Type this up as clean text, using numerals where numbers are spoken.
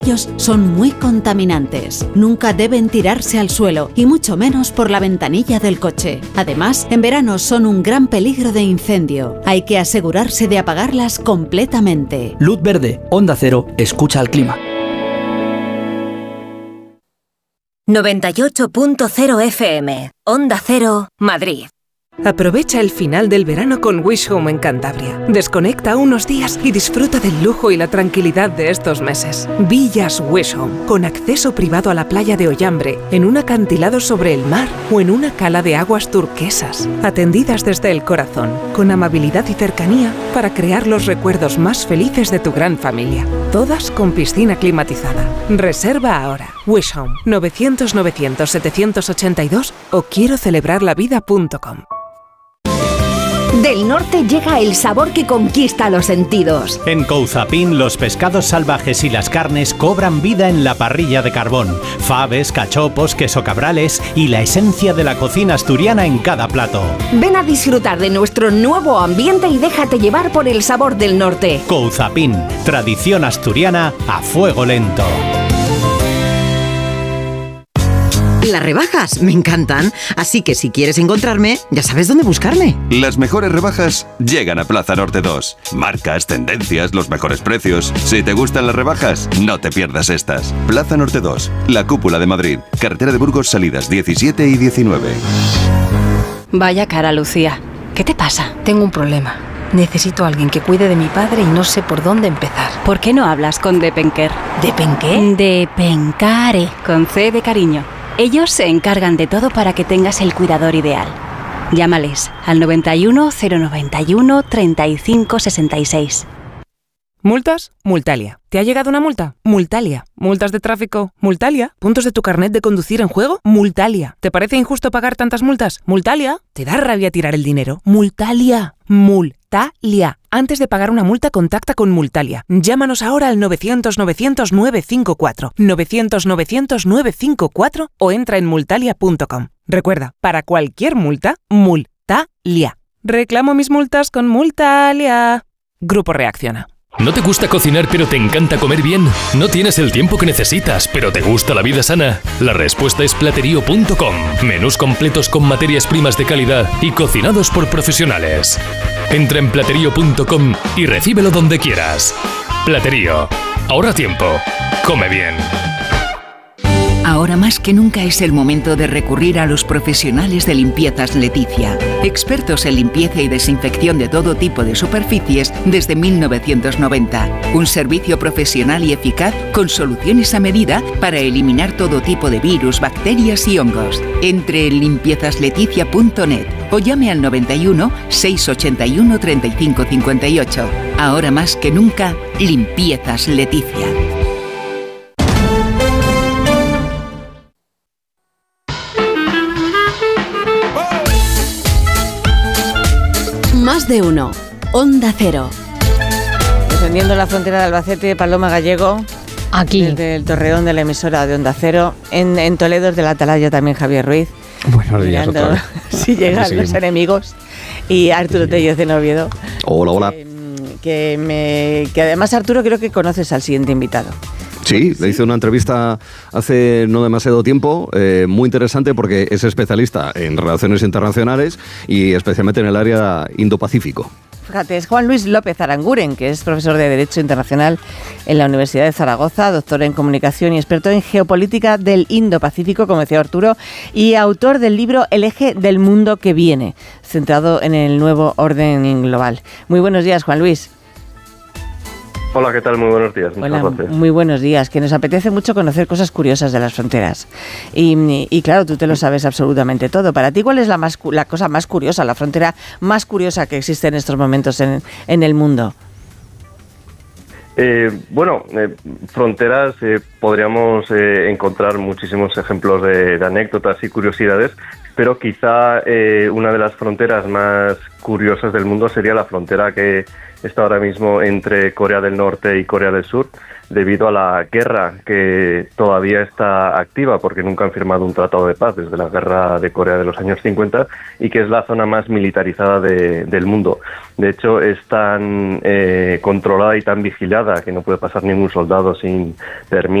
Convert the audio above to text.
Ellos son muy contaminantes. Nunca deben tirarse al suelo y mucho menos por la ventanilla del coche. Además, en verano son un gran peligro de incendio. Hay que asegurarse de apagarlas completamente. Luz verde, Onda Cero, escucha al clima. 98.0 FM, Onda Cero, Madrid. Aprovecha el final del verano con Wish Home en Cantabria. Desconecta unos días y disfruta del lujo y la tranquilidad de estos meses. Villas Wish Home, con acceso privado a la playa de Ollambre, en un acantilado sobre el mar o en una cala de aguas turquesas. Atendidas desde el corazón, con amabilidad y cercanía para crear los recuerdos más felices de tu gran familia. Todas con piscina climatizada. Reserva ahora. Wish Home, 900-900-782 o quiero celebrarlavida.com. Del norte llega el sabor que conquista los sentidos. En Couzapin, los pescados salvajes y las carnes cobran vida en la parrilla de carbón. Faves, cachopos, queso cabrales y la esencia de la cocina asturiana en cada plato. Ven a disfrutar de nuestro nuevo ambiente y déjate llevar por el sabor del norte. Couzapin, tradición asturiana a fuego lento. Las rebajas me encantan, así que si quieres encontrarme, ya sabes dónde buscarme. Las mejores rebajas llegan a Plaza Norte 2. Marcas, tendencias, los mejores precios. Si te gustan las rebajas, no te pierdas estas. Plaza Norte 2, la cúpula de Madrid. Carretera de Burgos, salidas 17 y 19. Vaya cara, Lucía. ¿Qué te pasa? Tengo un problema. Necesito a alguien que cuide de mi padre y no sé por dónde empezar. ¿Por qué no hablas con Depenker? ¿Depenqué? Depencare, con C de cariño. Ellos se encargan de todo para que tengas el cuidador ideal. Llámales al 91 091 35 66. ¿Multas? Multalia. ¿Te ha llegado una multa? Multalia. ¿Multas de tráfico? Multalia. ¿Puntos de tu carnet de conducir en juego? Multalia. ¿Te parece injusto pagar tantas multas? Multalia. ¿Te da rabia tirar el dinero? Multalia. Multalia. Antes de pagar una multa, contacta con Multalia. Llámanos ahora al 900-900-954, 900-900-954 o entra en multalia.com. Recuerda, para cualquier multa, Multalia. Reclamo mis multas con Multalia. Grupo Reacciona. ¿No te gusta cocinar pero te encanta comer bien? ¿No tienes el tiempo que necesitas pero te gusta la vida sana? La respuesta es Platerío.com. Menús completos con materias primas de calidad y cocinados por profesionales. Entra en Platerío.com y recíbelo donde quieras. Platerío. Ahorra tiempo. Come bien. Ahora más que nunca es el momento de recurrir a los profesionales de Limpiezas Leticia. Expertos en limpieza y desinfección de todo tipo de superficies desde 1990. Un servicio profesional y eficaz con soluciones a medida para eliminar todo tipo de virus, bacterias y hongos. Entre en limpiezasLeticia.net o llame al 91 681 35 58. Ahora más que nunca, Limpiezas Leticia. Más de uno. Onda Cero. Defendiendo la frontera de Albacete, Paloma Gallego. Aquí. Desde el Torreón de la emisora de Onda Cero. En Toledo, desde la Atalaya, también Javier Ruiz. Buenos días otra vez. Si llegan los enemigos. Y Arturo Tellez de Oviedo. Hola, hola. Que además, Arturo, creo que conoces al siguiente invitado. Sí, le hice una entrevista hace no demasiado tiempo, muy interesante porque es especialista en relaciones internacionales y especialmente en el área Indo-Pacífico. Fíjate, es Juan Luis López Aranguren, que es profesor de Derecho Internacional en la Universidad de Zaragoza, doctor en Comunicación y experto en Geopolítica del Indo-Pacífico, como decía Arturo, y autor del libro El eje del mundo que viene, centrado en el nuevo orden global. Muy buenos días, Juan Luis. Hola, ¿qué tal? Muy buenos días. Hola, muy buenos días. Que nos apetece mucho conocer cosas curiosas de las fronteras. Y claro, tú te lo sabes absolutamente todo. Para ti, ¿cuál es la cosa más curiosa, la frontera más curiosa que existe en estos momentos en el mundo? Fronteras, podríamos encontrar muchísimos ejemplos de anécdotas y curiosidades, pero quizá una de las fronteras más curiosas del mundo sería la frontera que está ahora mismo entre Corea del Norte y Corea del Sur, debido a la guerra que todavía está activa, porque nunca han firmado un tratado de paz desde la guerra de Corea de los años 50, y que es la zona más militarizada del mundo. De hecho, es tan controlada y tan vigilada que no puede pasar ningún soldado sin permiso